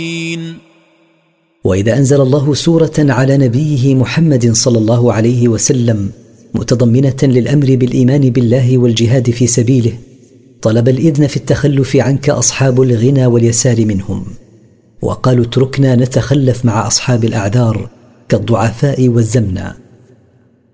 وإذا أنزل الله سورة على نبيه محمد صلى الله عليه وسلم متضمنة للأمر بالإيمان بالله والجهاد في سبيله، طلب الإذن في التخلف عنك أصحاب الغنى واليسار منهم، وقالوا اتركنا نتخلف مع أصحاب الأعذار كالضعفاء والزمنة.